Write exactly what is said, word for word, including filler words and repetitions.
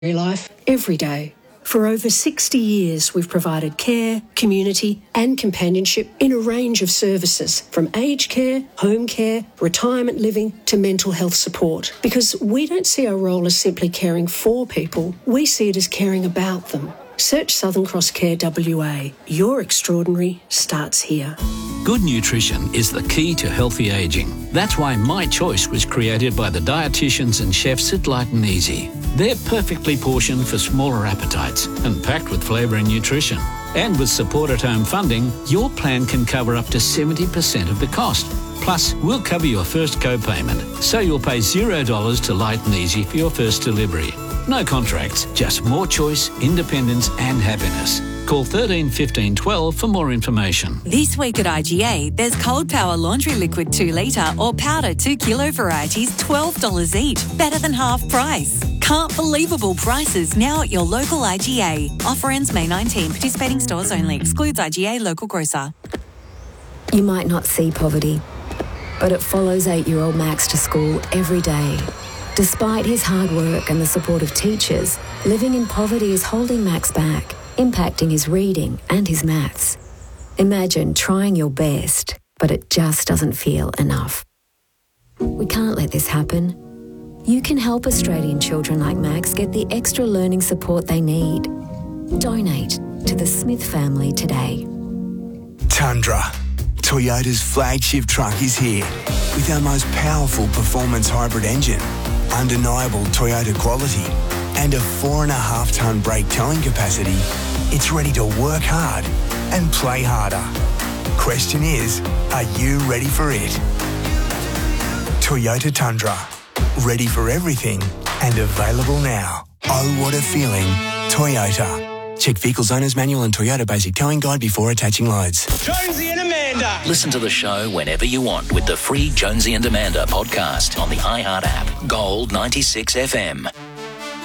life every day. For over sixty years, we've provided care, community and companionship in a range of services, from aged care, home care, retirement living to mental health support. Because we don't see our role as simply caring for people, we see it as caring about them. Search Southern Cross Care W A. Your extraordinary starts here. Good nutrition is the key to healthy ageing. That's why My Choice was created by the dietitians and chefs at Light and Easy. They're perfectly portioned for smaller appetites and packed with flavour and nutrition. And with Support at Home funding, your plan can cover up to seventy percent of the cost. Plus, we'll cover your first co-payment, so you'll pay zero dollars to Light and Easy for your first delivery. No contracts, just more choice, independence and happiness. Call thirteen fifteen twelve for more information. This week at I G A, there's Cold Power Laundry Liquid two litre or powder two kilo varieties, twelve dollars each, better than half price. Can't believable prices now at your local I G A. Offer ends May nineteenth. Participating stores only. Excludes I G A local grocer. You might not see poverty, but it follows eight-year-old Max to school every day. Despite his hard work and the support of teachers, living in poverty is holding Max back, impacting his reading and his maths. Imagine trying your best, but it just doesn't feel enough. We can't let this happen. You can help Australian children like Max get the extra learning support they need. Donate to the Smith family today. Tundra, Toyota's flagship truck, is here with our most powerful performance hybrid engine, undeniable Toyota quality, and a four and a half tonne brake towing capacity. It's ready to work hard and play harder. Question is, are you ready for it? Toyota Tundra, ready for everything and available now. Oh, what a feeling. Toyota. Check Vehicles Owner's Manual and Toyota Basic Towing Guide before attaching loads. Jonesy and Amanda. Listen to the show whenever you want with the free Jonesy and Amanda podcast on the iHeart app. Gold ninety-six F M.